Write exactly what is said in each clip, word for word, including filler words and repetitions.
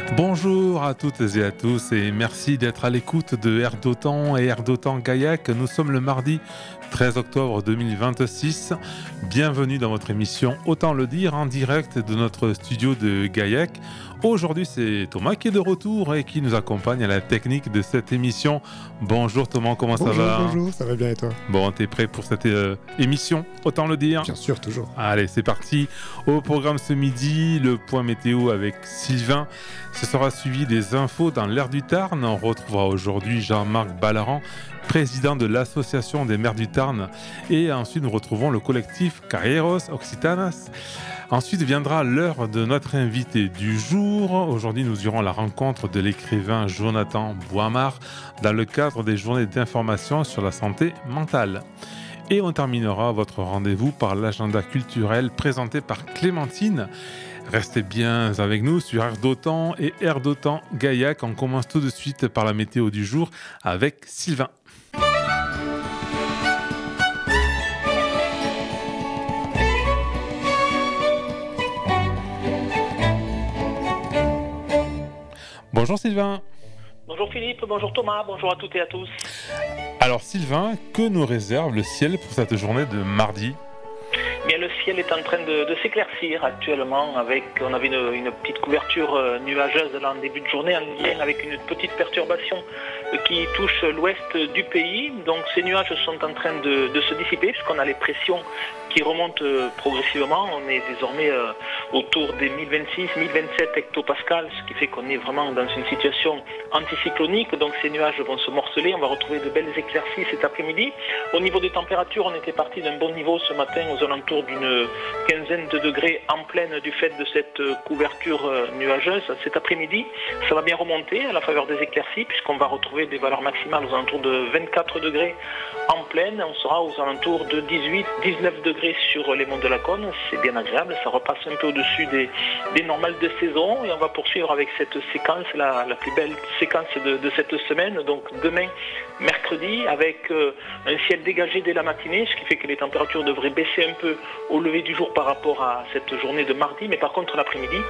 Bonjour à toutes et à tous et merci d'être à l'écoute de Air d'Otan et Air d'Otan Gaillac. Nous sommes le mardi treize octobre deux mille vingt-six. Bienvenue dans votre émission Autant le dire en direct de notre studio de Gaillac. Aujourd'hui, c'est Thomas qui est de retour et qui nous accompagne à la technique de cette émission. Bonjour Thomas, comment bonjour, ça va? Bonjour, ça va bien et toi? Bon, t'es prêt pour cette euh, émission Autant le dire? Bien sûr, toujours. Allez, c'est parti. Au programme ce midi, le point météo avec Sylvain. Ce sera suivi des infos dans l'air du Tarn. On retrouvera aujourd'hui Jean-Marc Ballaran, président de l'association des maires du Tarn. Et ensuite, nous retrouvons le collectif Carreros Occitanas. Ensuite viendra l'heure de notre invité du jour. Aujourd'hui, nous irons à la rencontre de l'écrivain Jonathan Boimard dans le cadre des journées d'information sur la santé mentale. Et on terminera votre rendez-vous par l'agenda culturel présenté par Clémentine. Restez bien avec nous sur Air d'Otan et Air d'Otan Gaillac. On commence tout de suite par la météo du jour avec Sylvain. Bonjour Sylvain. Bonjour Philippe, bonjour Thomas, bonjour à toutes et à tous. Alors Sylvain, que nous réserve le ciel pour cette journée de mardi ? Bien, le ciel est en train de, de s'éclaircir actuellement. Avec, on avait une, une petite couverture euh, nuageuse là en début de journée en lien avec une petite perturbation euh, qui touche l'ouest du pays. Donc ces nuages sont en train de, de se dissiper puisqu'on a les pressions qui remontent euh, progressivement. On est désormais euh, autour des mille vingt-six mille vingt-sept hectopascales, ce qui fait qu'on est vraiment dans une situation anticyclonique. Donc ces nuages vont se morceler. On va retrouver de belles éclaircies cet après-midi. Au niveau des températures, on était parti d'un bon niveau ce matin aux alentours d'une quinzaine de degrés en pleine du fait de cette couverture nuageuse. Cet après-midi, ça va bien remonter à la faveur des éclaircies puisqu'on va retrouver des valeurs maximales aux alentours de vingt-quatre degrés en pleine. On sera aux alentours de dix-huit dix-neuf degrés sur les monts de la Cône. C'est bien agréable, ça repasse un peu au-dessus des, des normales de saison et on va poursuivre avec cette séquence, la, la plus belle séquence de, de cette semaine. Donc demain, mercredi, avec euh, un ciel dégagé dès la matinée, ce qui fait que les températures devraient baisser un peu au lever du jour par rapport à cette journée de mardi, mais par contre l'après-midi,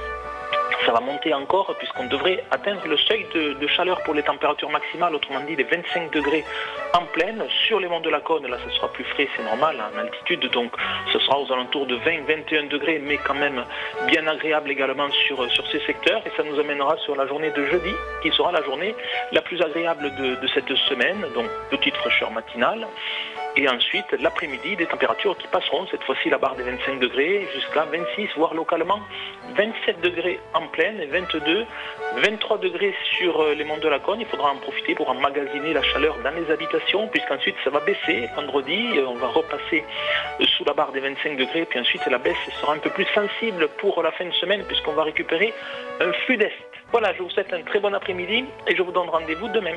ça va monter encore puisqu'on devrait atteindre le seuil de, de chaleur pour les températures maximales, autrement dit les vingt-cinq degrés en pleine. Sur les monts de la Cône, là ce sera plus frais, c'est normal, en altitude, donc ce sera aux alentours de vingt à vingt et un degrés, mais quand même bien agréable également sur, sur ces secteurs. Et ça nous amènera sur la journée de jeudi, qui sera la journée la plus agréable de, de cette semaine, donc petite fraîcheur matinale. Et ensuite, l'après-midi, des températures qui passeront, cette fois-ci la barre des vingt-cinq degrés, jusqu'à vingt-six, voire localement vingt-sept degrés en pleine, et vingt-deux, vingt-trois degrés sur les monts de la Cône. Il faudra en profiter pour emmagasiner la chaleur dans les habitations, puisqu'ensuite ça va baisser vendredi, on va repasser sous la barre des vingt-cinq degrés, puis ensuite la baisse sera un peu plus sensible pour la fin de semaine, puisqu'on va récupérer un flux d'est. Voilà, je vous souhaite un très bon après-midi, et je vous donne rendez-vous demain.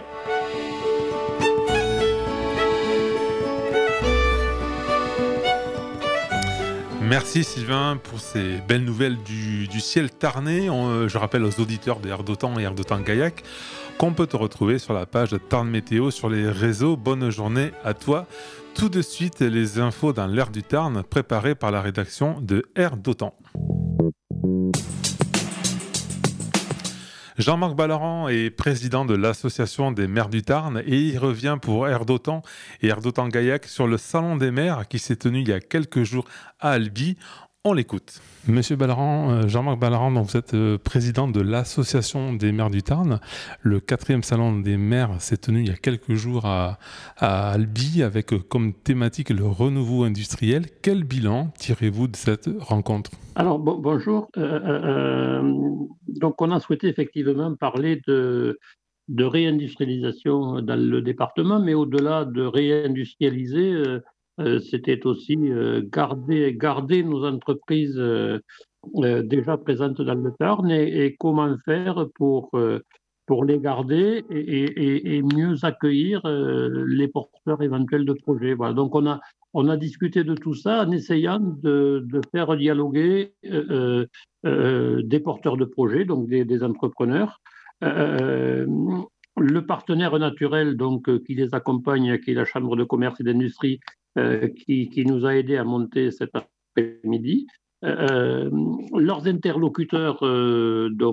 Merci Sylvain pour ces belles nouvelles du, du ciel tarnais. On, je rappelle aux auditeurs de Air d'Otan et Air d'Otan Gaillac qu'on peut te retrouver sur la page de Tarn Météo sur les réseaux. Bonne journée à toi. Tout de suite, les infos dans l'air du Tarn préparées par la rédaction de Air d'Otan. Jean-Marc Ballaran est président de l'association des maires du Tarn et il revient pour Air d'Otan et Air d'Otan Gaillac sur le salon des maires qui s'est tenu il y a quelques jours à Albi. On l'écoute. Monsieur Ballaran, Jean-Marc Ballaran, donc vous êtes président de l'association des maires du Tarn. Le quatrième salon des maires s'est tenu il y a quelques jours à, à Albi avec comme thématique le renouveau industriel. Quel bilan tirez-vous de cette rencontre ? Alors bon, bonjour. Euh, euh, donc on a souhaité effectivement parler de, de réindustrialisation dans le département, mais au-delà de réindustrialiser, euh, euh, c'était aussi euh, garder, garder nos entreprises euh, euh, déjà présentes dans le Tarn et, et comment faire pour, euh, pour les garder et, et, et mieux accueillir euh, les porteurs éventuels de projets. Voilà. Donc on a On a discuté de tout ça en essayant de, de faire dialoguer euh, euh, des porteurs de projets, donc des, des entrepreneurs, euh, le partenaire naturel donc, qui les accompagne, qui est la Chambre de commerce et d'industrie, euh, qui, qui nous a aidés à monter cet après-midi, euh, leurs interlocuteurs, euh, donc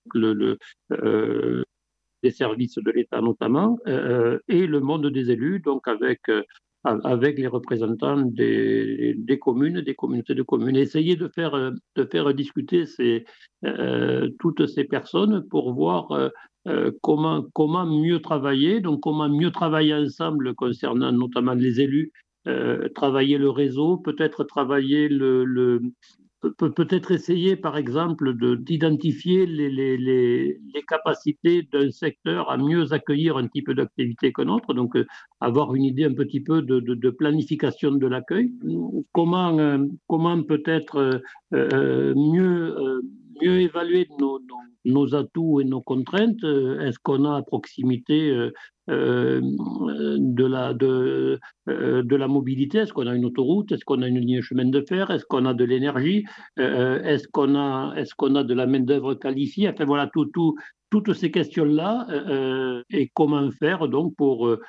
le, le, euh, des services de l'État notamment, euh, et le monde des élus, donc avec, euh, avec les représentants des, des communes, des communautés de communes. Et essayer de faire, de faire discuter ces, euh, toutes ces personnes pour voir euh, euh, comment, comment mieux travailler, donc comment mieux travailler ensemble concernant notamment les élus, euh, travailler le réseau, peut-être travailler le, le peut- peut-être essayer, par exemple, de- d'identifier les, les, les, les capacités d'un secteur à mieux accueillir un type d'activité qu'un autre, donc euh, avoir une idée un petit peu de, de, de planification de l'accueil. Comment, euh, comment peut-être euh, euh, mieux, euh, mieux évaluer nos, nos, nos atouts et nos contraintes? Est-ce qu'on a à proximité euh, euh, de la, de, euh, de la mobilité? Est-ce qu'on a une autoroute? Est-ce qu'on a une ligne de chemin de fer? Est-ce qu'on a de l'énergie? Euh, est-ce qu'on a, est-ce qu'on a de la main-d'œuvre qualifiée? Enfin voilà, tout, tout, toutes ces questions-là, euh, et comment faire donc pour euh,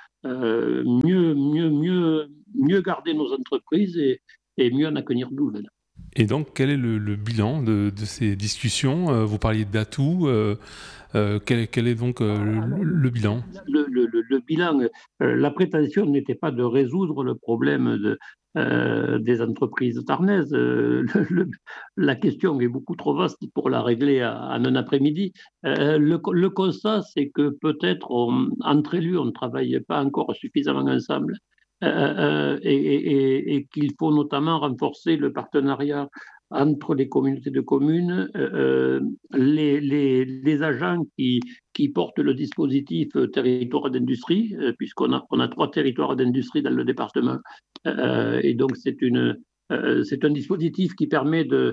mieux, mieux, mieux, mieux garder nos entreprises et, et mieux en accueillir de nouvelles. Et donc, quel est le, le bilan de, de ces discussions? Euh, Vous parliez d'atouts. Euh, euh, quel, quel est donc euh, le, le bilan? Le, le, le, le bilan, euh, la prétention n'était pas de résoudre le problème de, euh, des entreprises tarnaises. Euh, le, le, la question est beaucoup trop vaste pour la régler en un après-midi. Euh, le, le constat, c'est que peut-être on, entre élus, on ne travaille pas encore suffisamment ensemble. Euh, euh, et, et, et qu'il faut notamment renforcer le partenariat entre les communautés de communes, euh, les, les, les agents qui, qui portent le dispositif territoire d'industrie, euh, puisqu'on a, on a trois territoires d'industrie dans le département. Euh, et donc, c'est une, euh, c'est un dispositif qui permet de,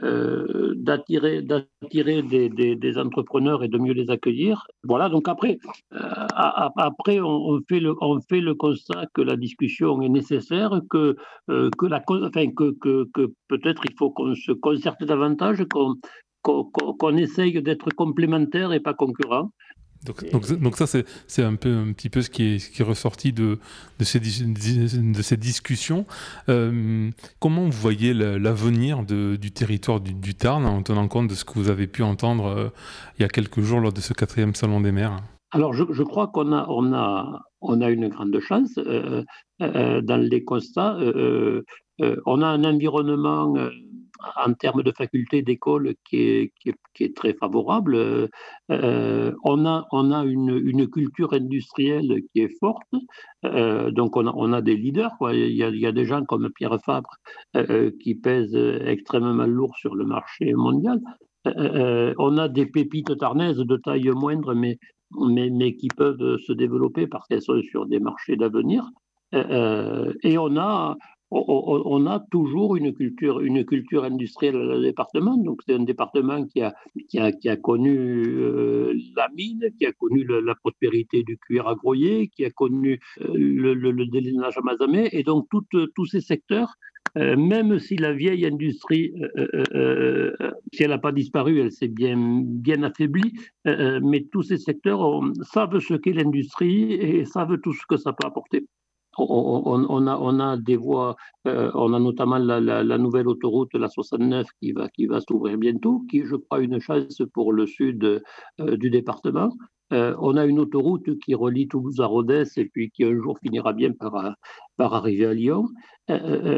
euh, d'attirer, d'attirer des, des, des entrepreneurs et de mieux les accueillir. Voilà, donc après, euh, après on, on, fait le, on fait le constat que la discussion est nécessaire, que, euh, que, la, enfin, que, que, que peut-être il faut qu'on se concerte davantage, qu'on qu'on qu'on essaye d'être complémentaires et pas concurrents. Donc, donc, donc ça, c'est, c'est un, peu, un petit peu ce qui est, ce qui est ressorti de, de, ces, de ces discussions. Euh, comment vous voyez l'avenir de, du territoire du, du Tarn en tenant compte de ce que vous avez pu entendre euh, il y a quelques jours lors de ce quatrième Salon des maires? Alors, je, je crois qu'on a, on a, on a une grande chance euh, euh, dans les constats. Euh, euh, on a un environnement euh, en termes de faculté d'école qui est, qui, est, qui est très favorable. Euh, on a, on a une, une culture industrielle qui est forte. Euh, donc, on a, on a des leaders, quoi. Il y a, il y a des gens comme Pierre Fabre euh, qui pèsent extrêmement lourd sur le marché mondial. Euh, on a des pépites tarnaises de taille moindre, mais Mais, mais, qui peuvent se développer parce qu'elles sont sur des marchés d'avenir. Euh, et on a, on, on a toujours une culture, une culture industrielle dans le département. Donc c'est un département qui a, qui a, qui a connu euh, la mine, qui a connu le, la prospérité du cuir à Groyer, qui a connu euh, le, le, le délainage à Mazamet. Et donc toutes, tous ces secteurs, Euh, même si la vieille industrie, euh, euh, euh, si elle n'a pas disparu, elle s'est bien, bien affaiblie, euh, mais tous ces secteurs ont, savent ce qu'est l'industrie et savent tout ce que ça peut apporter. On, on, on, a, on a des voies, euh, on a notamment la, la, la nouvelle autoroute, la soixante-neuf, qui va, qui va s'ouvrir bientôt, qui est, je crois, une chance pour le sud euh, du département. Euh, on a une autoroute qui relie Toulouse à Rodez et puis qui un jour finira bien par, par arriver à Lyon. Euh,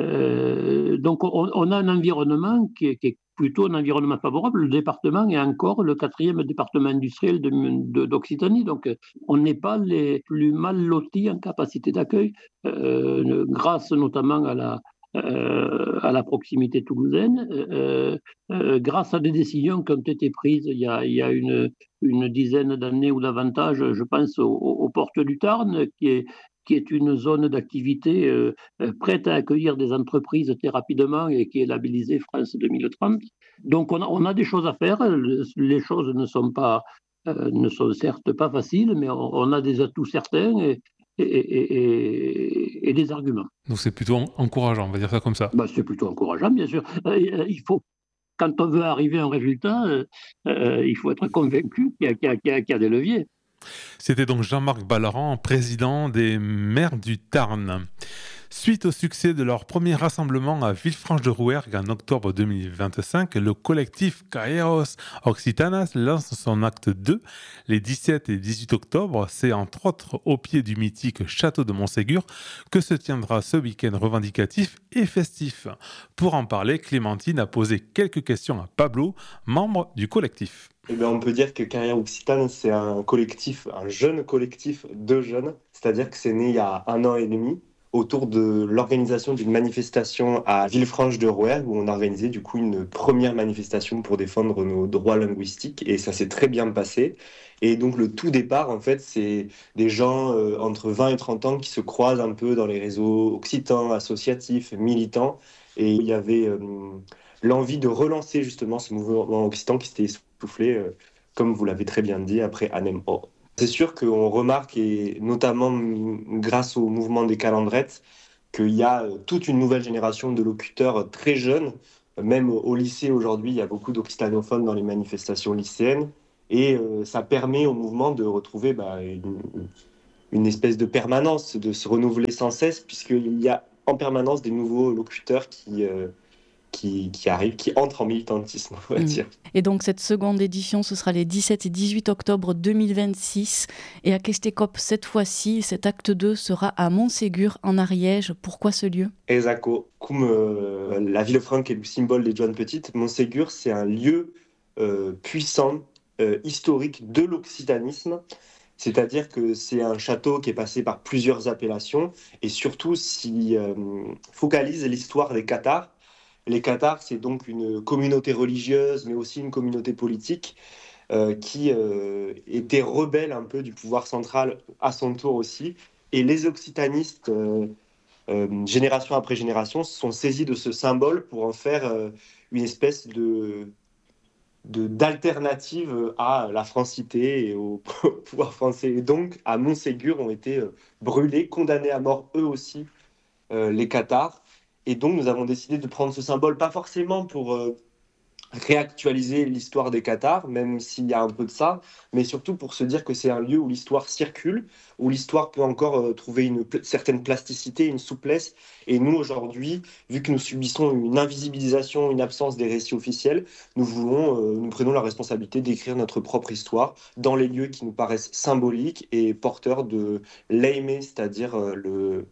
euh, donc on, on, a un environnement qui est, qui est plutôt un environnement favorable. Le département est encore le quatrième département industriel d'Occitanie, donc on n'est pas les plus mal lotis en capacité d'accueil, euh, grâce notamment à la, euh, à la proximité toulousaine, euh, euh, grâce à des décisions qui ont été prises il y a, il y a une, une dizaine d'années ou davantage, je pense aux, aux portes du Tarn, qui est qui est une zone d'activité euh, prête à accueillir des entreprises très rapidement et qui est labellisée France deux mille trente. Donc on a, on a des choses à faire. Les choses ne sont pas, euh, ne sont certes pas faciles, mais on, on a des atouts certains et, et, et, et, et des arguments. Donc c'est plutôt encourageant, on va dire ça comme ça. Ben, c'est plutôt encourageant, bien sûr. Euh, il faut, quand on veut arriver à un résultat, euh, euh, il faut être convaincu qu'il y a, qu'il y a, qu'il y a, qu'il y a des leviers. C'était donc Jean-Marc Ballaran, président des maires du Tarn. Suite au succès de leur premier rassemblement à Villefranche-de-Rouergue en octobre deux mille vingt-cinq, le collectif Carreras Occitanas lance son acte deux les dix-sept et dix-huit octobre. C'est entre autres au pied du mythique château de Montségur que se tiendra ce week-end revendicatif et festif. Pour en parler, Clémentine a posé quelques questions à Pablo, membre du collectif. Eh bien, on peut dire que Carrière Occitane, c'est un collectif, un jeune collectif de jeunes, c'est-à-dire que c'est né il y a un an et demi, autour de l'organisation d'une manifestation à Villefranche-de-Rouergue, où on a organisé du coup une première manifestation pour défendre nos droits linguistiques, et ça s'est très bien passé. Et donc le tout départ, en fait, c'est des gens euh, entre vingt et trente ans qui se croisent un peu dans les réseaux occitans, associatifs, militants, et il y avait euh, l'envie de relancer justement ce mouvement occitan qui s'était essoufflé, euh, comme vous l'avez très bien dit, après Anem Or. C'est sûr qu'on remarque, et notamment grâce au mouvement des calendrettes, qu'il y a toute une nouvelle génération de locuteurs très jeunes. Même au lycée aujourd'hui, il y a beaucoup d'occitanophones dans les manifestations lycéennes. Et euh, ça permet au mouvement de retrouver bah, une, une espèce de permanence, de se renouveler sans cesse, puisqu'il y a en permanence des nouveaux locuteurs qui... Euh, Qui, qui arrivent, qui entrent en militantisme, on va Mmh. dire. Et donc cette seconde édition, ce sera les dix-sept et dix-huit octobre deux mille vingt-six. Et à Kestekop, cette fois-ci, cet acte deux sera à Montségur, en Ariège. Pourquoi ce lieu ? Exactement. Comme euh, la Villefranche est le symbole des Joan Petites, Montségur, c'est un lieu euh, puissant, euh, historique de l'occitanisme. C'est-à-dire que c'est un château qui est passé par plusieurs appellations et surtout s'y euh, focalise l'histoire des Cathares. Les Cathares, c'est donc une communauté religieuse, mais aussi une communauté politique euh, qui euh, était rebelle un peu du pouvoir central à son tour aussi. Et les occitanistes, euh, euh, génération après génération, se sont saisis de ce symbole pour en faire euh, une espèce de, de, d'alternative à la francité et au pouvoir français. Et donc, à Montségur, ont été euh, brûlés, condamnés à mort eux aussi, euh, les Cathares. Et donc, nous avons décidé de prendre ce symbole, pas forcément pour euh, réactualiser l'histoire des Cathares, même s'il y a un peu de ça, mais surtout pour se dire que c'est un lieu où l'histoire circule, où l'histoire peut encore euh, trouver une pl- certaine plasticité, une souplesse. Et nous, aujourd'hui, vu que nous subissons une invisibilisation, une absence des récits officiels, nous voulons, euh, nous prenons la responsabilité d'écrire notre propre histoire dans les lieux qui nous paraissent symboliques et porteurs de l'aimer, c'est-à-dire euh, le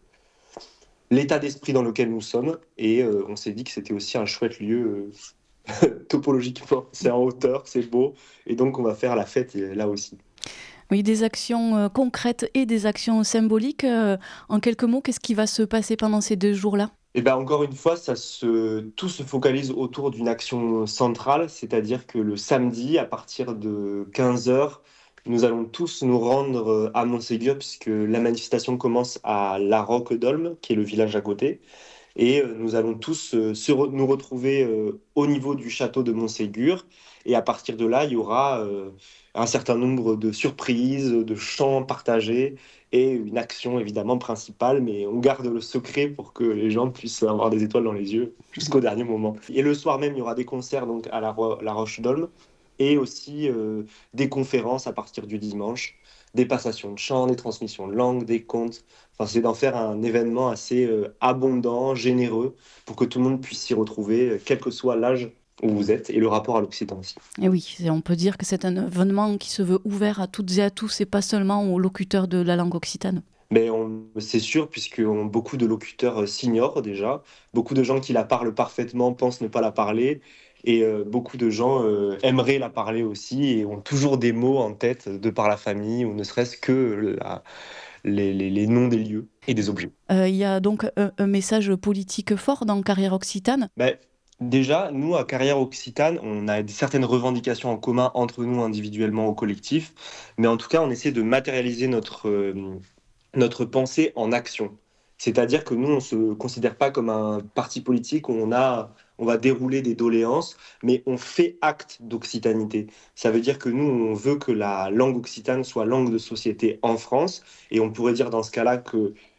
l'état d'esprit dans lequel nous sommes, et euh, on s'est dit que c'était aussi un chouette lieu euh, topologiquement, c'est en hauteur, c'est beau, et donc on va faire la fête euh, là aussi. Oui, des actions euh, concrètes et des actions symboliques. Euh, en quelques mots, qu'est-ce qui va se passer pendant ces deux jours-là ? Et bien encore une fois, ça se, tout se focalise autour d'une action centrale, c'est-à-dire que le samedi, à partir de quinze heures, nous allons tous nous rendre à Montségur, puisque la manifestation commence à La Roque-d'Olme, qui est le village à côté. Et euh, nous allons tous euh, se re- nous retrouver euh, au niveau du château de Montségur. Et à partir de là, il y aura euh, un certain nombre de surprises, de chants partagés et une action évidemment principale. Mais on garde le secret pour que les gens puissent avoir des étoiles dans les yeux jusqu'au dernier moment. Et le soir même, il y aura des concerts donc, à la, Ro- la Roche-d'Olme et aussi euh, des conférences à partir du dimanche, des passations de chants, des transmissions de langue, des contes. Enfin, c'est d'en faire un événement assez euh, abondant, généreux, pour que tout le monde puisse s'y retrouver, euh, quel que soit l'âge où vous êtes, et le rapport à l'Occitan aussi. Et oui, c'est- on peut dire que c'est un événement qui se veut ouvert à toutes et à tous et pas seulement aux locuteurs de la langue occitane. Mais on, c'est sûr, puisque on- beaucoup de locuteurs euh, s'ignorent déjà, beaucoup de gens qui la parlent parfaitement pensent ne pas la parler, et euh, beaucoup de gens euh, aimeraient la parler aussi, et ont toujours des mots en tête de par la famille, ou ne serait-ce que la- les, les- les noms des lieux et des objets. Euh, Il y a donc un, un message politique fort dans Carrière Occitane. Ben, déjà, nous, à Carrière Occitane, on a certaines revendications en commun entre nous individuellement au collectif, mais en tout cas, on essaie de matérialiser notre, euh, notre pensée en action. C'est-à-dire que nous, on ne se considère pas comme un parti politique où on a, on va dérouler des doléances, mais on fait acte d'occitanité. Ça veut dire que nous, on veut que la langue occitane soit langue de société en France, et on pourrait dire dans ce cas-là que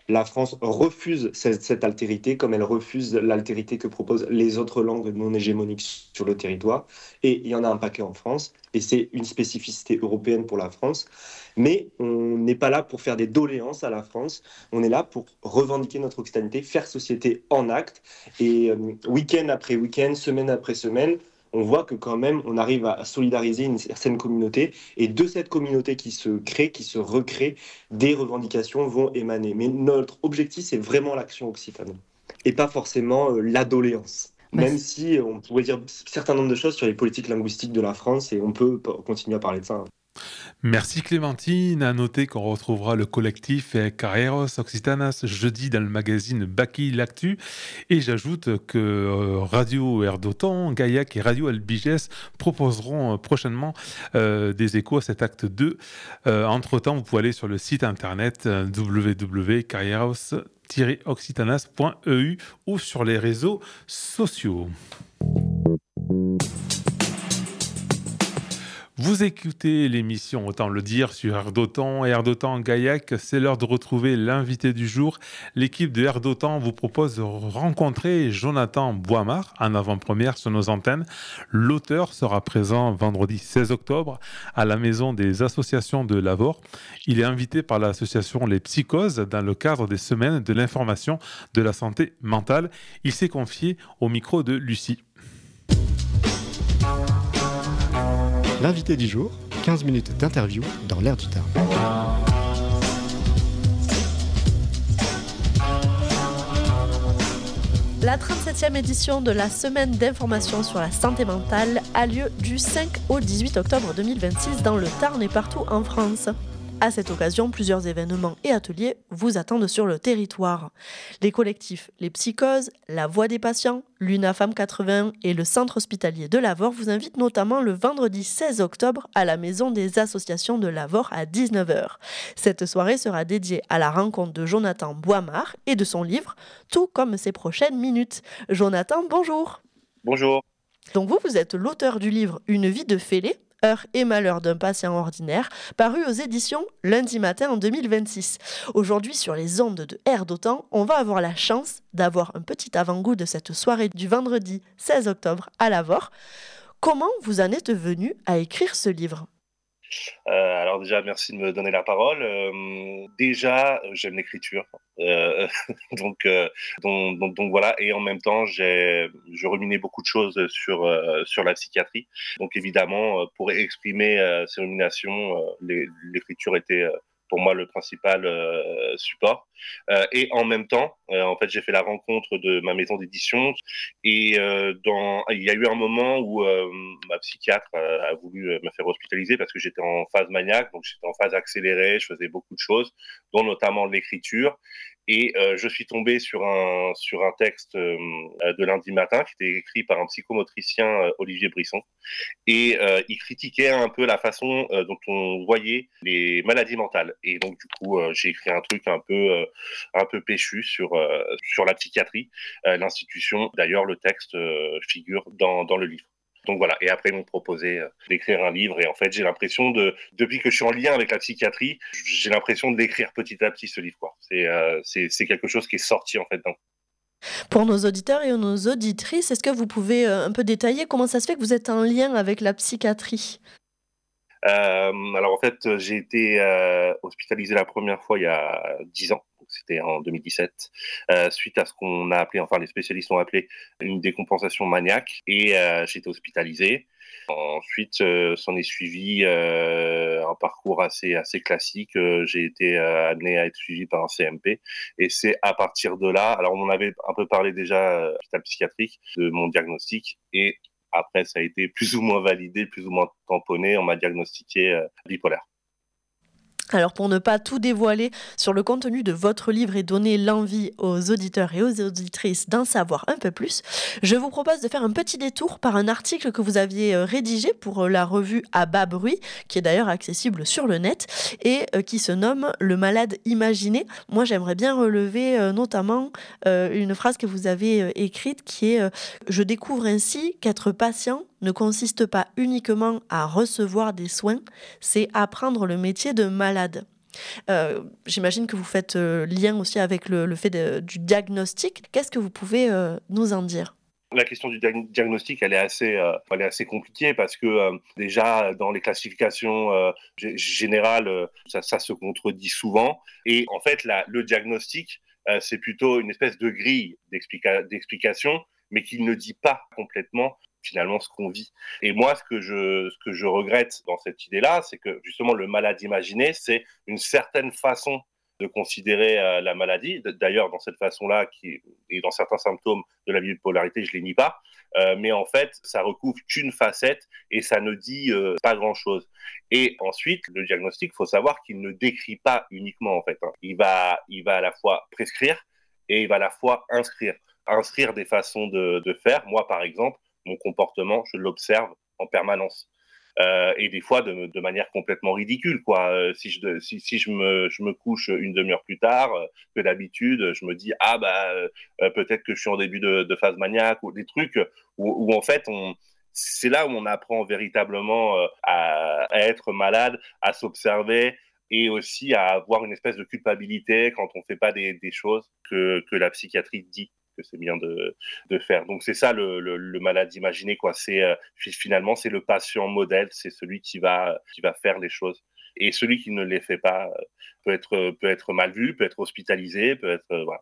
La France refuse cette, cette altérité, comme elle refuse l'altérité que proposent les autres langues non hégémoniques sur le territoire. Et il y en a un paquet en France, et c'est une spécificité européenne pour la France. Mais on n'est pas là pour faire des doléances à la France, on est là pour revendiquer notre occitanité, faire société en actes. Et euh, week-end après week-end, semaine après semaine, on voit que quand même, on arrive à solidariser une certaine communauté. Et de cette communauté qui se crée, qui se recrée, des revendications vont émaner. Mais notre objectif, c'est vraiment l'action occitane. Et pas forcément euh, l'adoléance. Bah, Même si on pourrait dire un certain nombre de choses sur les politiques linguistiques de la France, et on peut p- continuer à parler de ça. hein. Merci Clémentine. À noter qu'on retrouvera le collectif Carreros Occitanas jeudi dans le magazine Baki L'Actu. Et j'ajoute que euh, Radio Erdotan, Gaillac et Radio Albiges proposeront euh, prochainement euh, des échos à cet acte deux. Euh, entre-temps, vous pouvez aller sur le site internet euh, w w w point carreros tiret occitanas point e u ou sur les réseaux sociaux. Vous écoutez l'émission Autant le dire sur Air d'Otan et Air d'Otan Gaillac. C'est l'heure de retrouver l'invité du jour. L'équipe de Air d'Otan vous propose de rencontrer Jonathan Boimard en avant-première sur nos antennes. L'auteur sera présent vendredi seize octobre à la Maison des associations de Lavore. Il est invité par l'association Les Psychoses dans le cadre des semaines de l'information de la santé mentale. Il s'est confié au micro de Lucie. L'invité du jour, quinze minutes d'interview dans l'air du Tarn. La trente-septième édition de la semaine d'information sur la santé mentale a lieu du cinq au dix-huit octobre deux mille vingt-six dans le Tarn et partout en France. À cette occasion, plusieurs événements et ateliers vous attendent sur le territoire. Les collectifs Les Psychoses, La Voix des patients, l'UNAFAM quatre-vingt-un et le centre hospitalier de Lavore vous invitent notamment le vendredi seize octobre à la Maison des associations de Lavore à dix-neuf heures. Cette soirée sera dédiée à la rencontre de Jonathan Boimard et de son livre, tout comme ses prochaines minutes. Jonathan, bonjour. Bonjour. Donc vous, vous êtes l'auteur du livre Une vie de fêlé, Heures et malheurs d'un patient ordinaire, paru aux éditions Lundi Matin en deux mille vingt-six. Aujourd'hui, sur les ondes de Air d'Otan, on va avoir la chance d'avoir un petit avant-goût de cette soirée du vendredi seize octobre à Lavore. Comment vous en êtes venu à écrire ce livre ? Euh, alors déjà, merci de me donner la parole. Euh, déjà, j'aime l'écriture, euh, donc, euh, donc, donc, donc voilà. Et en même temps, j'ai, je ruminais beaucoup de choses sur euh, sur la psychiatrie. Donc évidemment, pour exprimer euh, ces ruminations, euh, les, l'écriture était euh, pour moi le principal euh, support. Euh, et en même temps, euh, en fait, j'ai fait la rencontre de ma maison d'édition et euh, dans, il y a eu un moment où euh, ma psychiatre euh, a voulu me faire hospitaliser parce que j'étais en phase maniaque, donc j'étais en phase accélérée, je faisais beaucoup de choses, dont notamment l'écriture. Et euh, je suis tombé sur un sur un texte euh, de Lundi Matin qui était écrit par un psychomotricien, euh, Olivier Brisson, et euh, il critiquait un peu la façon euh, dont on voyait les maladies mentales. Et donc du coup, euh, j'ai écrit un truc un peu euh, un peu péchu sur euh, sur la psychiatrie, euh, l'institution. D'ailleurs, le texte euh, figure dans dans le livre. Donc voilà, et après ils m'ont proposé euh, d'écrire un livre et en fait j'ai l'impression de, depuis que je suis en lien avec la psychiatrie, j'ai l'impression de l'écrire petit à petit ce livre quoi. C'est euh, c'est c'est quelque chose qui est sorti en fait d'un. Pour nos auditeurs et nos auditrices, est-ce que vous pouvez euh, un peu détailler comment ça se fait que vous êtes en lien avec la psychiatrie ? Euh, alors en fait j'ai été euh, hospitalisé la première fois il y a dix ans. C'était en deux mille dix-sept, euh, suite à ce qu'on a appelé, enfin les spécialistes ont appelé une décompensation maniaque, et euh, j'ai été hospitalisé. Ensuite, euh, s'en est suivi euh, un parcours assez assez classique. Euh, j'ai été euh, amené à être suivi par un C M P, et c'est à partir de là. Alors, on en avait un peu parlé déjà, euh, hôpital psychiatrique, de mon diagnostic, et après, ça a été plus ou moins validé, plus ou moins tamponné. On m'a diagnostiqué euh, bipolaire. Alors pour ne pas tout dévoiler sur le contenu de votre livre et donner l'envie aux auditeurs et aux auditrices d'en savoir un peu plus, je vous propose de faire un petit détour par un article que vous aviez rédigé pour la revue À bas bruit, qui est d'ailleurs accessible sur le net et qui se nomme « Le malade imaginé ». Moi j'aimerais bien relever notamment une phrase que vous avez écrite qui est « Je découvre ainsi qu'être patient ne consiste pas uniquement à recevoir des soins, c'est apprendre le métier de malade ». Euh, j'imagine que vous faites euh, lien aussi avec le, le fait de, du diagnostic. Qu'est-ce que vous pouvez euh, nous en dire ? La question du diag- diagnostic, elle est assez, euh, elle est assez compliquée parce que euh, déjà dans les classifications euh, g- générales, euh, ça, ça se contredit souvent. Et en fait, la, le diagnostic, euh, c'est plutôt une espèce de grille d'explica- d'explication, mais qui ne dit pas complètement finalement ce qu'on vit. Et moi, ce que je, ce que je regrette dans cette idée-là, c'est que justement le malade imaginé, c'est une certaine façon de considérer euh, la maladie. D'ailleurs, dans cette façon-là, qui, et dans certains symptômes de la bipolarité, je ne les nie pas, euh, mais en fait, ça recouvre qu'une facette et ça ne dit euh, pas grand-chose. Et ensuite, le diagnostic, il faut savoir qu'il ne décrit pas uniquement, en fait. Hein. Il va, il va à la fois prescrire et il va à la fois inscrire. Inscrire des façons de, de faire. Moi, par exemple, mon comportement, je l'observe en permanence. Euh, et des fois de, de manière complètement ridicule, quoi. Euh, si je, si, si je, me, je me couche une demi-heure plus tard euh, que d'habitude, je me dis ah bah euh, peut-être que je suis en début de, de phase maniaque ou des trucs où, où en fait on c'est là où on apprend véritablement euh, à, à être malade, à s'observer et aussi à avoir une espèce de culpabilité quand on fait pas des, des choses que, que la psychiatrie dit que c'est bien de, de faire. Donc c'est ça le, le, le malade imaginé, quoi. C'est euh, finalement c'est le patient modèle, c'est celui qui va qui va faire les choses. Et celui qui ne les fait pas peut être peut être mal vu, peut être hospitalisé, peut être euh, voilà.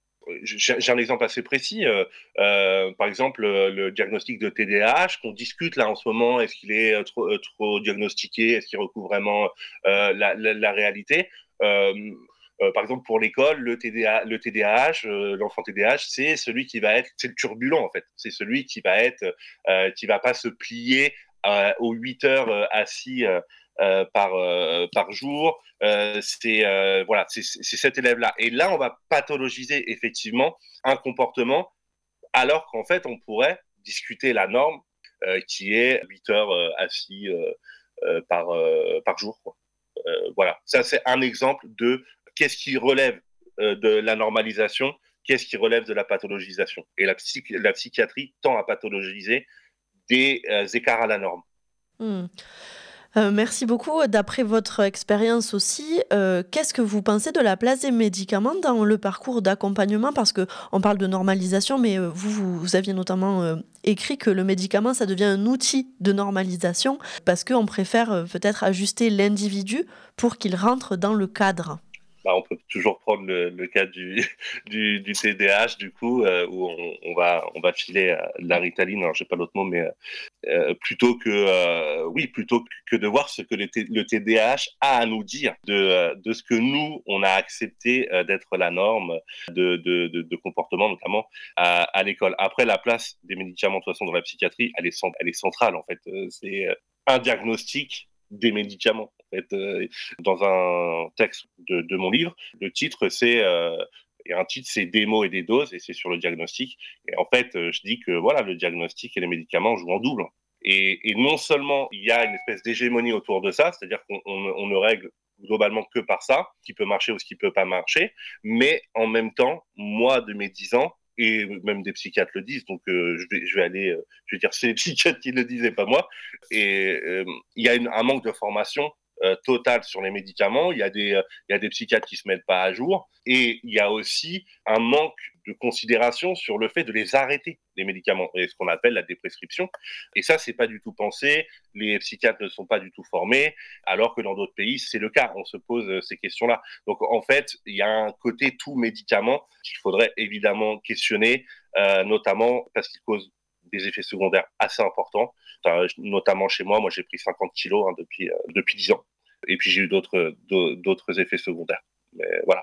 J'ai, j'ai un exemple assez précis. Euh, euh, par exemple, le, le diagnostic de T D A H qu'on discute là en ce moment, est-ce qu'il est trop, euh, trop diagnostiqué, est-ce qu'il recouvre vraiment euh, la, la, la réalité euh, Euh, par exemple, pour l'école, le T D A, le T D A H, euh, l'enfant T D A H, c'est celui qui va être, c'est le turbulent en fait. C'est celui qui va être, euh, qui va pas se plier euh, aux huit heures euh, assis euh, euh, par euh, par jour. Euh, c'est euh, voilà, c'est, c'est cet élève-là. Et là, on va pathologiser effectivement un comportement, alors qu'en fait, on pourrait discuter la norme euh, qui est huit heures euh, assis euh, euh, par euh, par jour, quoi. Euh, voilà, ça c'est un exemple de qu'est-ce qui relève euh, de la normalisation, qu'est-ce qui relève de la pathologisation. Et la, psychi- la psychiatrie tend à pathologiser des euh, écarts à la norme. Mmh. Euh, merci beaucoup. D'après votre expérience aussi, euh, qu'est-ce que vous pensez de la place des médicaments dans le parcours d'accompagnement ? Parce qu'on parle de normalisation, mais euh, vous, vous, vous aviez notamment euh, écrit que le médicament, ça devient un outil de normalisation parce qu'on préfère euh, peut-être ajuster l'individu pour qu'il rentre dans le cadre. Bah, on peut toujours prendre le, le cas du, du, du T D A H, du coup, euh, où on, on, va, on va filer euh, de la Ritaline, alors j'ai pas l'autre mot, mais euh, plutôt que, euh, oui, plutôt que de voir ce que le, T, le T D A H a à nous dire de, de ce que nous, on a accepté euh, d'être la norme de, de, de, de comportement, notamment à, à l'école. Après, la place des médicaments, de toute façon, dans la psychiatrie, elle est, elle est centrale, en fait. C'est un diagnostic des médicaments. En fait, euh, dans un texte de, de mon livre, le titre c'est euh, et un titre c'est des mots et des doses et c'est sur le diagnostic. Et en fait, euh, je dis que voilà, le diagnostic et les médicaments jouent en double. Et, et non seulement il y a une espèce d'hégémonie autour de ça, c'est-à-dire qu'on on, on ne règle globalement que par ça, ce qui peut marcher ou ce qui peut pas marcher, mais en même temps, moi de mes dix ans, et même des psychiatres le disent, donc euh, je, vais, je vais aller, euh, je vais dire c'est les psychiatres qui le disent et pas moi, et euh, il y a une, un manque de formation euh, totale sur les médicaments, il y a des, euh, il y a des psychiatres qui se mettent pas à jour, et il y a aussi un manque de considération sur le fait de les arrêter, les médicaments, et ce qu'on appelle la déprescription, et ça c'est pas du tout pensé, les psychiatres ne sont pas du tout formés, alors que dans d'autres pays c'est le cas, on se pose ces questions-là. Donc en fait, il y a un côté tout médicament qu'il faudrait évidemment questionner, euh, notamment parce qu'il cause des effets secondaires assez importants, enfin, notamment chez moi, moi j'ai pris cinquante kilos hein, depuis, euh, depuis dix ans, et puis j'ai eu d'autres, d'autres effets secondaires, mais voilà.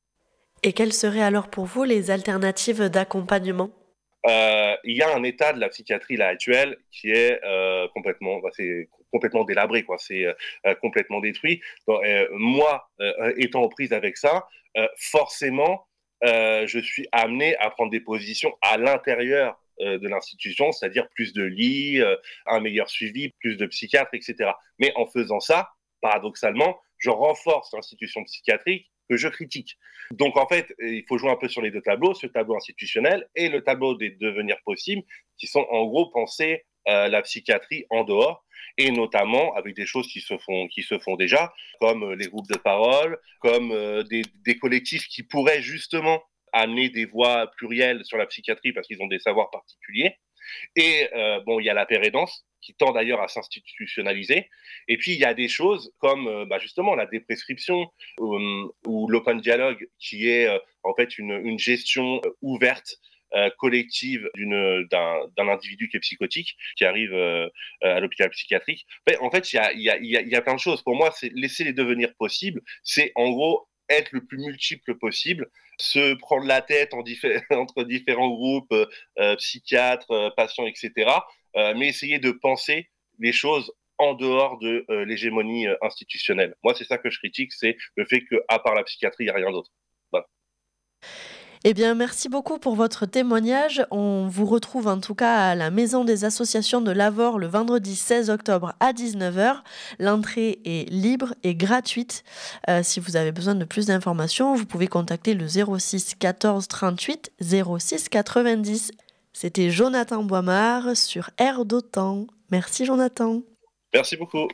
Et quelles seraient alors pour vous les alternatives d'accompagnement ? Euh, il y a un état de la psychiatrie là actuelle qui est euh, complètement, bah, c'est complètement délabré, quoi. C'est euh, complètement détruit. Donc, euh, moi, euh, étant en prise avec ça, euh, forcément, euh, je suis amené à prendre des positions à l'intérieur euh, de l'institution, c'est-à-dire plus de lits, euh, un meilleur suivi, plus de psychiatres, et cetera. Mais en faisant ça, paradoxalement, je renforce l'institution psychiatrique que je critique. Donc en fait, il faut jouer un peu sur les deux tableaux, ce tableau institutionnel et le tableau des devenirs possibles, qui sont en gros pensés euh, la psychiatrie en dehors, et notamment avec des choses qui se font, qui se font déjà, comme les groupes de parole, comme euh, des, des collectifs qui pourraient justement amener des voix plurielles sur la psychiatrie parce qu'ils ont des savoirs particuliers. Et euh, bon, il y a la pérédance qui tend d'ailleurs à s'institutionnaliser. Et puis, il y a des choses comme euh, bah, justement la déprescription euh, ou l'open dialogue qui est euh, en fait une, une gestion euh, ouverte, euh, collective d'une, d'un, d'un individu qui est psychotique, qui arrive euh, à l'hôpital psychiatrique. En fait, il y a, il y a, il y a, il y a plein de choses. Pour moi, c'est laisser les devenir possibles. C'est en gros être le plus multiple possible, se prendre la tête en diffé- entre différents groupes, euh, psychiatres, euh, patients, et cetera, euh, mais essayer de penser les choses en dehors de euh, l'hégémonie euh, institutionnelle. Moi, c'est ça que je critique, c'est le fait qu'à part la psychiatrie, il n'y a rien d'autre. Voilà. Eh bien, merci beaucoup pour votre témoignage. On vous retrouve en tout cas à la Maison des associations de Lavore le vendredi seize octobre à dix-neuf heures. L'entrée est libre et gratuite. Euh, si vous avez besoin de plus d'informations, vous pouvez contacter le zéro six quatorze trente-huit zéro six quatre-vingt-dix. C'était Jonathan Boimard sur Air d'Otan. Merci Jonathan. Merci beaucoup.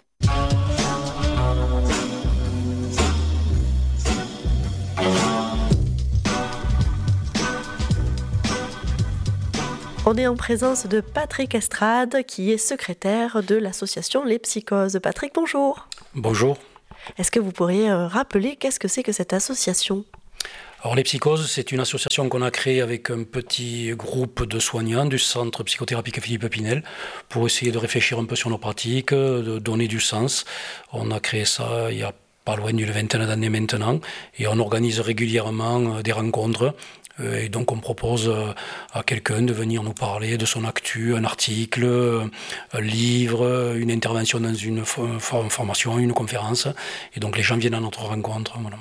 On est en présence de Patrick Estrade, qui est secrétaire de l'association Les Psychoses. Patrick, bonjour. Bonjour. Est-ce que vous pourriez rappeler qu'est-ce que c'est que cette association ? Alors, Les Psychoses, c'est une association qu'on a créée avec un petit groupe de soignants du centre psychothérapie Philippe Pinel pour essayer de réfléchir un peu sur nos pratiques, de donner du sens. On a créé ça il y a pas loin d'une vingtaine d'années maintenant et on organise régulièrement des rencontres. Et donc on propose à quelqu'un de venir nous parler de son actu, un article, un livre, une intervention dans une formation, une conférence. Et donc les gens viennent à notre rencontre. Voilà.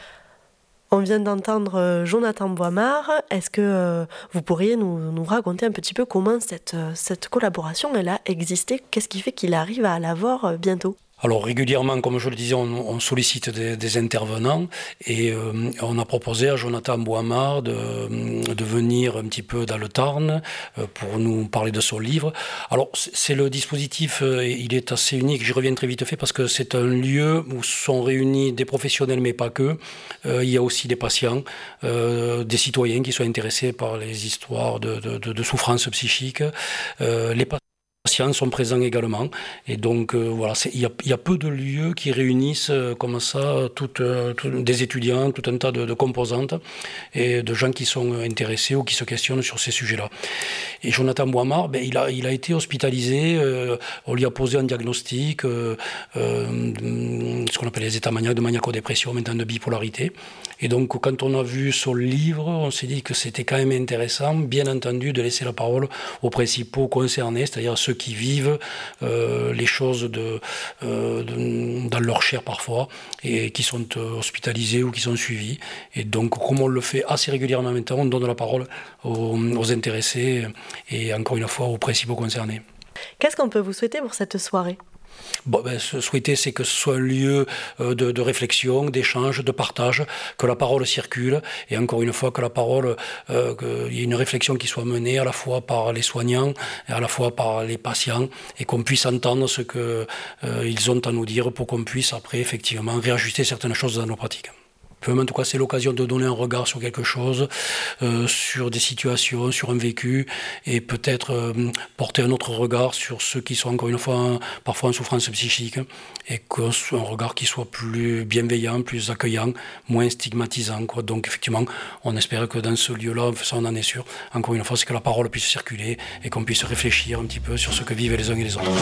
On vient d'entendre Jonathan Boimard. Est-ce que vous pourriez nous, nous raconter un petit peu comment cette, cette collaboration elle a existé ? Qu'est-ce qui fait qu'il arrive à Lavore bientôt ? Alors régulièrement, comme je le disais, on, on sollicite des, des intervenants et euh, on a proposé à Jonathan Boimard de, de venir un petit peu dans le Tarn euh, pour nous parler de son livre. Alors c'est le dispositif, euh, il est assez unique, j'y reviens très vite fait parce que c'est un lieu où sont réunis des professionnels mais pas que. Euh, il y a aussi des patients, euh, des citoyens qui sont intéressés par les histoires de, de, de, de souffrance psychique. Euh, les patients sont présents également et donc euh, voilà, il y a, y a peu de lieux qui réunissent euh, comme ça toutes, euh, tout, des étudiants, tout un tas de, de composantes et de gens qui sont intéressés ou qui se questionnent sur ces sujets-là. Et Jonathan Boimard, ben, il, a, il a été hospitalisé, euh, on lui a posé un diagnostic, euh, euh, ce qu'on appelle les états maniaques, de maniaco-dépression, maintenant de bipolarité. Et donc quand on a vu son livre, on s'est dit que c'était quand même intéressant, bien entendu, de laisser la parole aux principaux concernés, c'est-à-dire ceux qui vivent euh, les choses de, euh, de, dans leur chair parfois et qui sont euh, hospitalisés ou qui sont suivis. Et donc, comme on le fait assez régulièrement maintenant, on donne la parole aux, aux intéressés et encore une fois aux principaux concernés. Qu'est-ce qu'on peut vous souhaiter pour cette soirée ? Bon, ben, ce souhaiter, c'est que ce soit un lieu de, de réflexion, d'échange, de partage, que la parole circule, et encore une fois, que la parole, euh, qu'il y ait une réflexion qui soit menée à la fois par les soignants, et à la fois par les patients, et qu'on puisse entendre ce qu'ils euh, ont à nous dire pour qu'on puisse après, effectivement, réajuster certaines choses dans nos pratiques. En tout cas, c'est l'occasion de donner un regard sur quelque chose, euh, sur des situations, sur un vécu, et peut-être euh, porter un autre regard sur ceux qui sont encore une fois parfois en souffrance psychique, et que soit un regard qui soit plus bienveillant, plus accueillant, moins stigmatisant, quoi. Donc effectivement, on espère que dans ce lieu-là, ça on en est sûr, encore une fois, c'est que la parole puisse circuler et qu'on puisse réfléchir un petit peu sur ce que vivent les uns et les autres.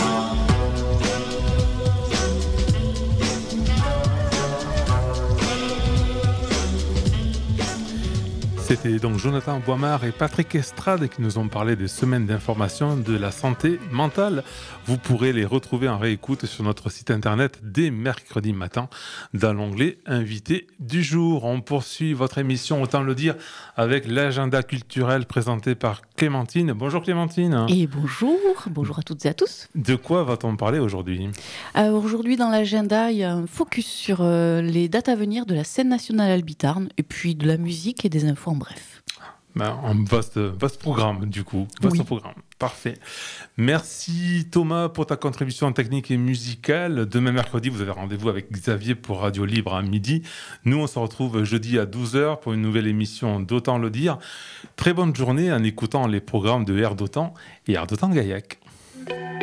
C'était donc Jonathan Boimard et Patrick Estrade qui nous ont parlé des semaines d'information de la santé mentale. Vous pourrez les retrouver en réécoute sur notre site internet dès mercredi matin dans l'onglet Invité du jour. On poursuit votre émission, autant le dire, avec l'agenda culturel présenté par Clémentine. Bonjour Clémentine. Et bonjour, bonjour à toutes et à tous. De quoi va-t-on parler aujourd'hui ? Alors aujourd'hui dans l'agenda, il y a un focus sur euh, les dates à venir de la scène nationale Albi Tarn et puis de la musique et des infos en bref. Ben, un vaste, vaste programme, du coup. Vaste Oui. programme. Parfait. Merci Thomas pour ta contribution technique et musicale. Demain mercredi, vous avez rendez-vous avec Xavier pour Radio Libre à midi. Nous, on se retrouve jeudi à douze heures pour une nouvelle émission d'Autant le dire. Très bonne journée en écoutant les programmes de Air d'Autant et Air d'Autant Gaillac.